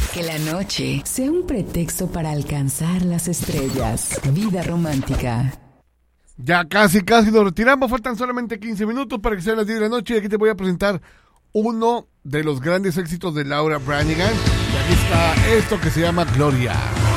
Que la noche sea un pretexto para alcanzar las estrellas. Vida romántica. Ya casi nos retiramos. Faltan solamente 15 minutos para que sean las 10 de la noche. Y aquí te voy a presentar uno de los grandes éxitos de Laura Branigan. Y aquí está esto que se llama Gloria.